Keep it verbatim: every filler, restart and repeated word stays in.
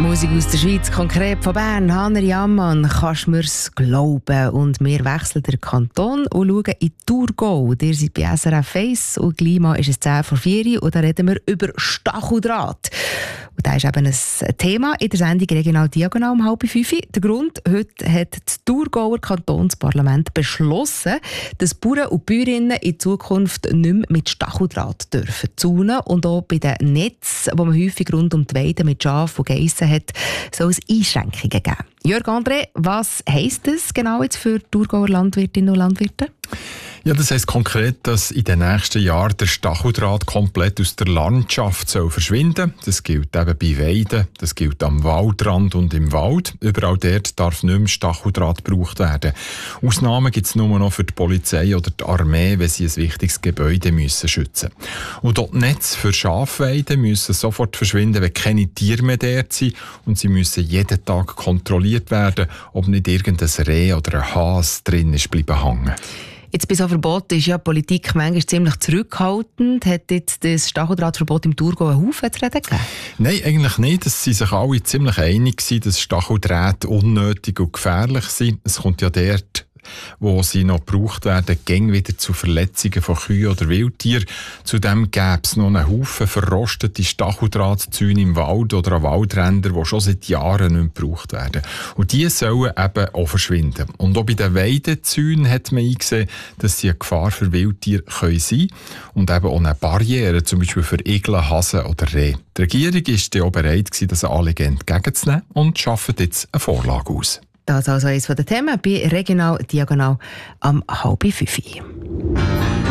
Musik aus der Schweiz, konkret von Bern. Hanner Jammann, kannst du mir's glauben? Und wir wechseln den Kanton und schauen in Thurgau. Ihr seid bei S R F eins und gleich mal ist es zehn vor vier und da reden wir über Stacheldraht. Und das ist eben ein Thema in der Sendung «Regional Diagonal» um halb fünf. Der Grund: heute hat das Thurgauer Kantonsparlament beschlossen, dass Bauern und Bäuerinnen in Zukunft nicht mehr mit Stacheldraht dürfen zäunen. Und auch bei den Netzen, die man häufig rund um die Weide mit Schafen und Geissen hat, soll es Einschränkungen geben. Jörg André, was heisst das genau jetzt für Thurgauer Landwirtinnen und Landwirte? Ja, das heisst konkret, dass in den nächsten Jahren der Stacheldraht komplett aus der Landschaft soll verschwinden. Das gilt eben bei Weiden, das gilt am Waldrand und im Wald. Überall dort darf nicht mehr Stacheldraht gebraucht werden. Ausnahmen gibt es nur noch für die Polizei oder die Armee, wenn sie ein wichtiges Gebäude müssen schützen müssen. Und dort Netze für Schafweiden müssen sofort verschwinden, wenn keine Tiere mehr dort sind. Und sie müssen jeden Tag kontrolliert werden, ob nicht irgendein Reh oder ein Hase drin ist bleiben hängen. Jetzt bei so Verboten ist ja die Politik manchmal ziemlich zurückhaltend. Hat jetzt das Stacheldrahtverbot im Thurgau einen Haufen zu reden gegeben? Nein, eigentlich nicht. Es sind sich alle ziemlich einig gewesen, dass Stacheldrähte unnötig und gefährlich sind. Es kommt ja dort, wo sie noch gebraucht werden, gäng wieder zu Verletzungen von Kühen oder Wildtieren. Zudem gäbe es noch einen Haufen verrostete Stacheldrahtzäune im Wald oder an Waldrändern, die schon seit Jahren nicht mehr gebraucht werden. Und die sollen eben auch verschwinden. Und auch bei den Weidezäunen hat man eingesehen, dass sie eine Gefahr für Wildtiere können sein und eben auch eine Barriere, zum Beispiel für Igel, Hasen oder Rehe. Die Regierung war auch bereit, das Anliegen entgegenzunehmen und schafft jetzt eine Vorlage aus. Das ist also eines der Themen bei Regional Diagonal am halb fünf.